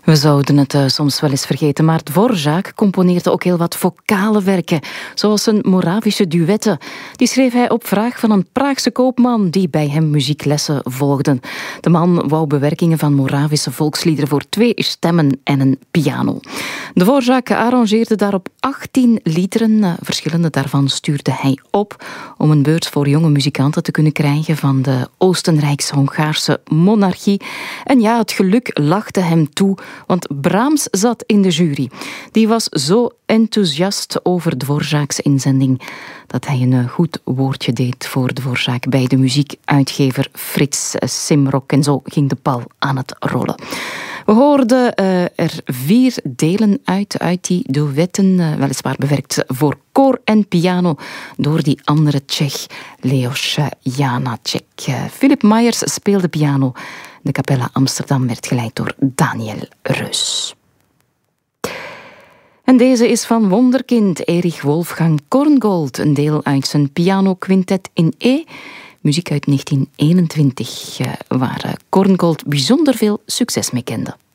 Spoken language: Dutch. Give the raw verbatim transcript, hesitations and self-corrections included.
We zouden het uh, soms wel eens vergeten, maar Dvořák componeerde ook heel wat vocale werken, zoals zijn Moravische duetten. Die schreef hij op vraag van een Praagse koopman die bij hem muzieklessen volgden. De man wou bewerkingen van Moravische volksliederen voor twee stemmen en een piano. Dvořák arrangeerde daarop achttien liederen. Uh, verschillende daarvan stuurde hij op om een beurs voor jonge muzikanten te kunnen krijgen van de Oostenrijks-Hongaarse monarchie. En ja, het geluk lachte hem toe, want Brahms zat in de jury. Die was zo enthousiast over Dvořák's inzending dat hij een goed woordje deed voor Dvořák bij de muziekuitgever Frits Simrock. En zo ging de bal aan het rollen. We hoorden uh, er vier delen uit, uit die duetten, uh, weliswaar bewerkt voor koor en piano door die andere Tsjech, Leos Janáček. Uh, Philip Myers speelde piano. De Capella Amsterdam werd geleid door Daniel Reus. En deze is van wonderkind Erich Wolfgang Korngold, een deel uit zijn pianoquintet in E. Muziek uit negentien eenentwintig, waar Korngold bijzonder veel succes mee kende.